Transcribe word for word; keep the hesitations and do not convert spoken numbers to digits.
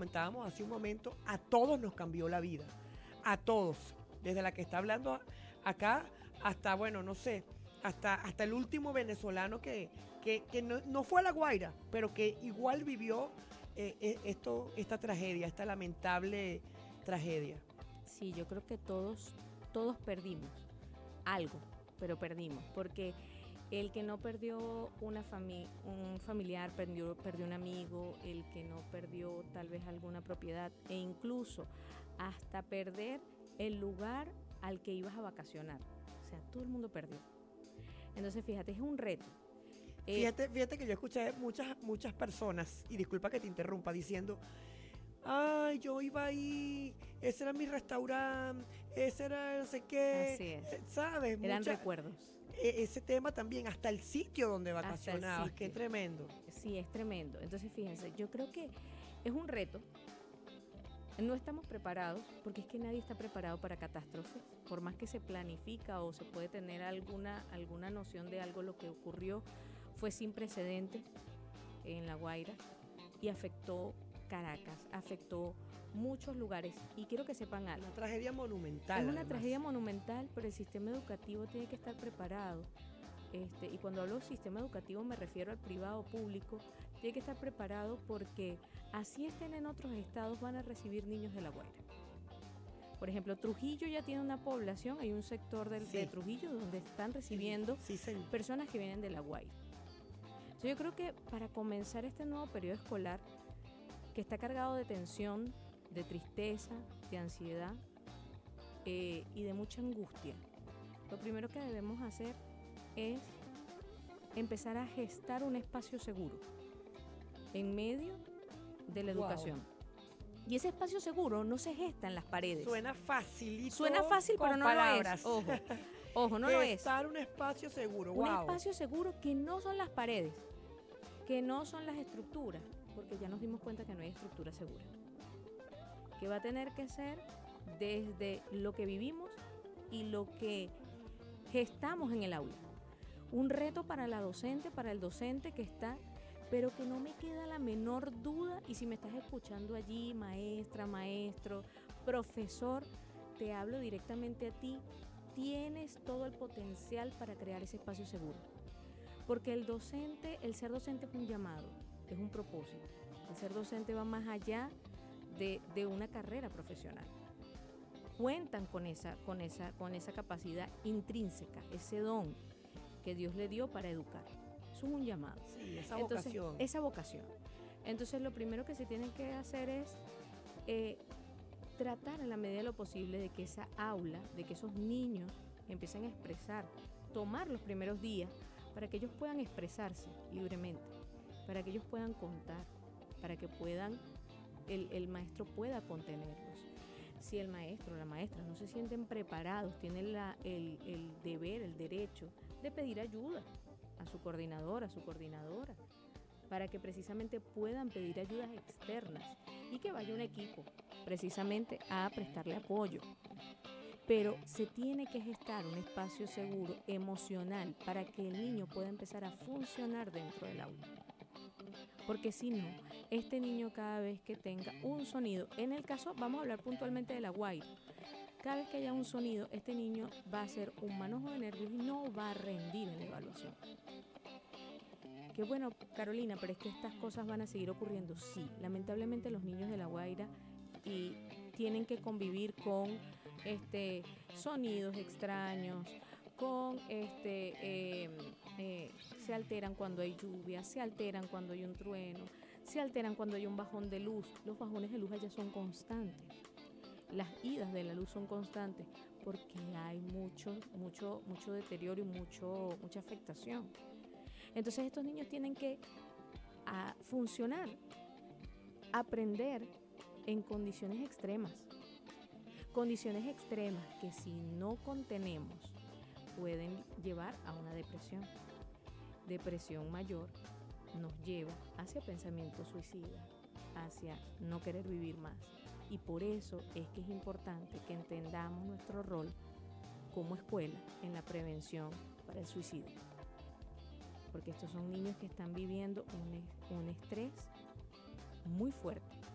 comentábamos hace un momento, a todos nos cambió la vida. A todos. Desde la que está hablando acá hasta, bueno, no sé, hasta, hasta el último venezolano que, que, que no, no fue a La Guaira, pero que igual vivió eh, esto, esta tragedia, esta lamentable tragedia. Sí, yo creo que todos, todos perdimos algo, pero perdimos, porque el que no perdió una fami- un familiar, perdió, perdió un amigo, el que no perdió tal vez alguna propiedad, e incluso hasta perder el lugar al que ibas a vacacionar. O sea, todo el mundo perdió. Entonces, fíjate, es un reto. Eh, Fíjate, fíjate que yo escuché muchas, muchas personas, y disculpa que te interrumpa, diciendo, ay, yo iba ahí, ese era mi restaurante, ese era no sé qué, Así es. eh, ¿sabes? Eran Mucha- recuerdos. e- ese tema también, hasta el sitio donde Hasta el vacacionabas, qué sitio. tremendo. Sí, es tremendo. Entonces, fíjense, yo creo que es un reto. No estamos preparados, porque es que nadie está preparado para catástrofes. Por más que se planifica o se puede tener alguna, alguna noción de algo, lo que ocurrió fue sin precedente en La Guaira y afectó Caracas, afectó muchos lugares. Y quiero que sepan algo. Una tragedia monumental. Es una además. tragedia monumental, pero el sistema educativo tiene que estar preparado. Este, y cuando hablo de sistema educativo me refiero al privado público, tiene que estar preparado porque así estén en otros estados van a recibir niños de La Guaira. Por ejemplo, Trujillo ya tiene una población, hay un sector del, Sí. de Trujillo donde están recibiendo Sí, señor. personas que vienen de La Guaira. Entonces yo creo que para comenzar este nuevo periodo escolar, que está cargado de tensión, de tristeza, de ansiedad eh, y de mucha angustia, lo primero que debemos hacer es empezar a gestar un espacio seguro en medio de la Wow. educación. Y ese espacio seguro no se gesta en las paredes. Suena facilito. Suena fácil, con pero no palabras. lo es. Ojo, ojo, no lo es. Estar un espacio seguro. Un Wow. espacio seguro que no son las paredes, que no son las estructuras, porque ya nos dimos cuenta que no hay estructura segura. Que va a tener que ser desde lo que vivimos y lo que gestamos en el aula. Un reto para la docente, para el docente que está, pero que no me queda la menor duda, y si me estás escuchando allí, maestra, maestro, profesor, te hablo directamente a ti, tienes todo el potencial para crear ese espacio seguro. Porque el docente, el ser docente es un llamado, es un propósito. El ser docente va más allá de, de una carrera profesional. Cuentan con esa, con esa, con esa capacidad intrínseca, ese don que Dios le dio para educar. Eso es un llamado. Sí, esa Entonces, vocación. esa vocación. Entonces, lo primero que se tiene que hacer es eh, tratar en la medida de lo posible de que esa aula, de que esos niños empiecen a expresar, tomar los primeros días para que ellos puedan expresarse libremente, para que ellos puedan contar, para que puedan, el, el maestro pueda contenerlos. Si el maestro o la maestra no se sienten preparados, tienen la, el, el deber, el derecho de pedir ayuda a su coordinador, a su coordinadora, para que precisamente puedan pedir ayudas externas y que vaya un equipo precisamente a prestarle apoyo. Pero se tiene que gestar un espacio seguro, emocional, para que el niño pueda empezar a funcionar dentro del aula. Porque si no, este niño cada vez que tenga un sonido, en el caso, vamos a hablar puntualmente de La Guaira, cada vez que haya un sonido, este niño va a hacer un manojo de nervios y no va a rendir en la evaluación. Qué bueno, Carolina, pero es que estas cosas van a seguir ocurriendo. Sí, lamentablemente los niños de La Guaira y tienen que convivir con este, sonidos extraños, con este, eh, eh, se alteran cuando hay lluvia, se alteran cuando hay un trueno, se alteran cuando hay un bajón de luz. Los bajones de luz allá son constantes. Las idas de la luz son constantes porque hay mucho, mucho, mucho deterioro y mucho, mucha afectación. Entonces estos niños tienen que a, funcionar, aprender en condiciones extremas. Condiciones extremas que si no contenemos pueden llevar a una depresión. Depresión mayor nos lleva hacia pensamientos suicidas, hacia no querer vivir más. Y por eso es que es importante que entendamos nuestro rol como escuela en la prevención para el suicidio. Porque estos son niños que están viviendo un, un estrés muy fuerte.